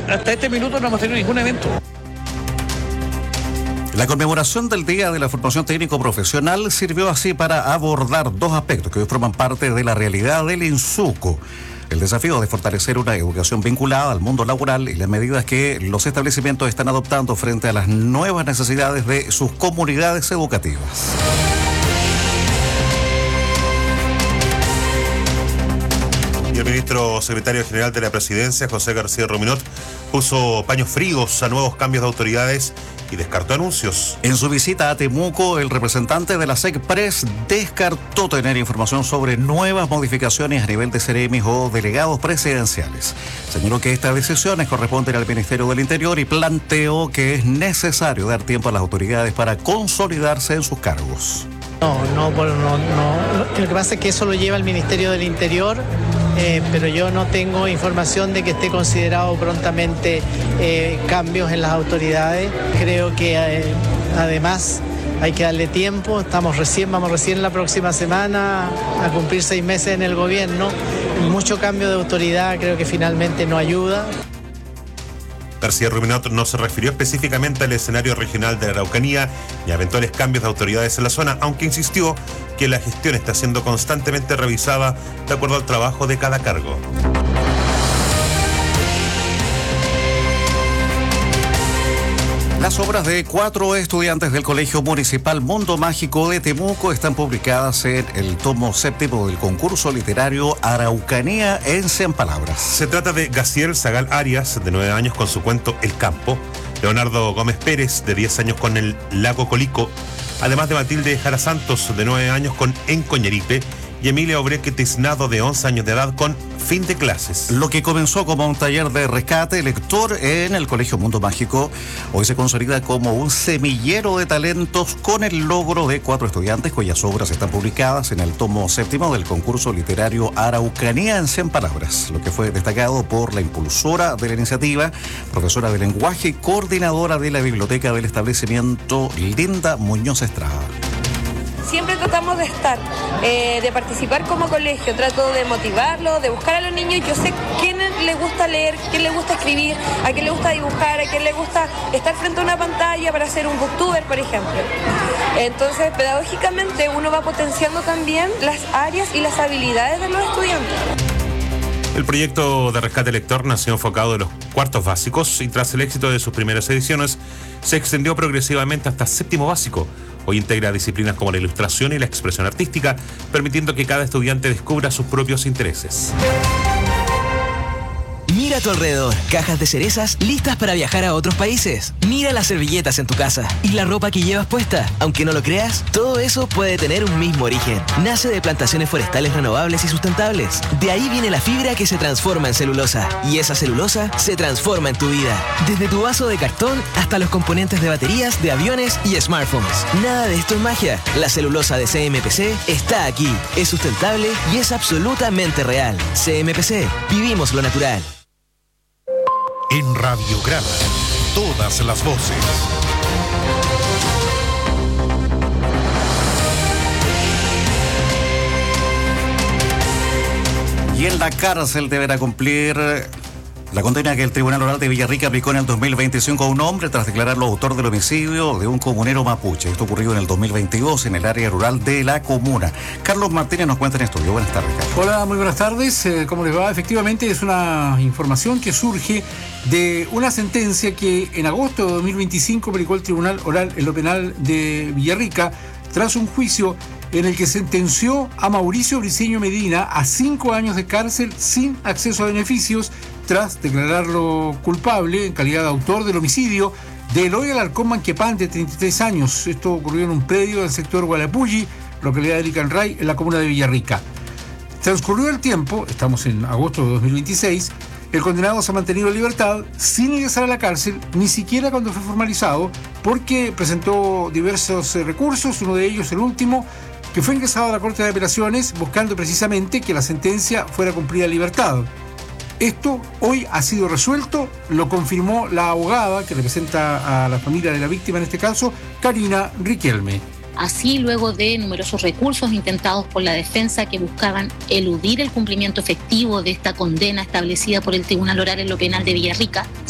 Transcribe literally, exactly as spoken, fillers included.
hasta este minuto no hemos tenido ningún evento. La conmemoración del Día de la Formación Técnico Profesional sirvió así para abordar dos aspectos que hoy forman parte de la realidad del INSUCO. El desafío de fortalecer una educación vinculada al mundo laboral y las medidas que los establecimientos están adoptando frente a las nuevas necesidades de sus comunidades educativas. Y el ministro secretario general de la Presidencia, José García Ruminot, puso paños fríos a nuevos cambios de autoridades y descartó anuncios. En su visita a Temuco, el representante de la SECPRES descartó tener información sobre nuevas modificaciones a nivel de seremis o delegados presidenciales. Señaló que estas decisiones corresponden al Ministerio del Interior y planteó que es necesario dar tiempo a las autoridades para consolidarse en sus cargos. No, no, no, no. Lo que pasa es que eso lo lleva el Ministerio del Interior, eh, pero yo no tengo información de que esté considerado prontamente eh, cambios en las autoridades. Creo que eh, además hay que darle tiempo. Estamos recién, vamos recién la próxima semana a cumplir seis meses en el gobierno. Mucho cambio de autoridad creo que finalmente no ayuda. García Ruminot no se refirió específicamente al escenario regional de la Araucanía ni a eventuales cambios de autoridades en la zona, aunque insistió que la gestión está siendo constantemente revisada de acuerdo al trabajo de cada cargo. Las obras de cuatro estudiantes del Colegio Municipal Mundo Mágico de Temuco están publicadas en el tomo séptimo del concurso literario Araucanía en cien palabras. Se trata de Gaciel Zagal Arias, de nueve años, con su cuento El Campo, Leonardo Gómez Pérez, de diez años, con El Lago Colico, además de Matilde Jara Santos, de nueve años, con En Coñeripe, y Emilia Obreque Tiznado, de once años de edad, con Fin de Clases. Lo que comenzó como un taller de rescate lector en el Colegio Mundo Mágico, hoy se consolida como un semillero de talentos con el logro de cuatro estudiantes cuyas obras están publicadas en el tomo séptimo del concurso literario Araucanía en cien palabras, lo que fue destacado por la impulsora de la iniciativa, profesora de lenguaje y coordinadora de la biblioteca del establecimiento, Linda Muñoz Estrada. Siempre tratamos de estar, eh, de participar como colegio, trato de motivarlo, de buscar a los niños. Yo sé quién le gusta leer, quién le gusta escribir, a quién le gusta dibujar, a quién le gusta estar frente a una pantalla para ser un booktuber, por ejemplo. Entonces, pedagógicamente uno va potenciando también las áreas y las habilidades de los estudiantes. El proyecto de rescate lector nació enfocado en los cuartos básicos y tras el éxito de sus primeras ediciones se extendió progresivamente hasta séptimo básico. Hoy integra disciplinas como la ilustración y la expresión artística, permitiendo que cada estudiante descubra sus propios intereses. Mira a tu alrededor, cajas de cerezas listas para viajar a otros países. Mira las servilletas en tu casa y la ropa que llevas puesta. Aunque no lo creas, todo eso puede tener un mismo origen. Nace de plantaciones forestales renovables y sustentables. De ahí viene la fibra que se transforma en celulosa. Y esa celulosa se transforma en tu vida. Desde tu vaso de cartón hasta los componentes de baterías, de aviones y smartphones. Nada de esto es magia. La celulosa de C M P C está aquí. Es sustentable y es absolutamente real. C M P C. Vivimos lo natural. En Radio Grada, todas las voces. Y en la cárcel deberá cumplir la condena que el Tribunal Oral de Villarrica aplicó en el dos mil veinticinco a un hombre tras declararlo autor del homicidio de un comunero mapuche. Esto ocurrió en el dos mil veintidós en el área rural de la comuna. Carlos Martínez nos cuenta en estudio. Buenas tardes, Carlos. Hola, muy buenas tardes. Eh, ¿Cómo les va? Efectivamente es una información que surge de una sentencia que en agosto de dos mil veinticinco aplicó el Tribunal Oral en lo penal de Villarrica tras un juicio en el que sentenció a Mauricio Briceño Medina a cinco años de cárcel sin acceso a beneficios tras declararlo culpable en calidad de autor del homicidio de Eloy Alarcón Manquepán, de treinta y tres años. Esto ocurrió en un predio del sector Gualapulli, localidad de Licanray, en la comuna de Villarrica. Transcurrió el tiempo, estamos en agosto de dos mil veintiséis, el condenado se ha mantenido en libertad sin ingresar a la cárcel, ni siquiera cuando fue formalizado, porque presentó diversos recursos, uno de ellos, el último, que fue ingresado a la Corte de Apelaciones buscando precisamente que la sentencia fuera cumplida en libertad. Esto hoy ha sido resuelto, lo confirmó la abogada que representa a la familia de la víctima, en este caso, Karina Riquelme. Así, luego de numerosos recursos intentados por la defensa que buscaban eludir el cumplimiento efectivo de esta condena establecida por el Tribunal Oral en lo penal de Villarrica,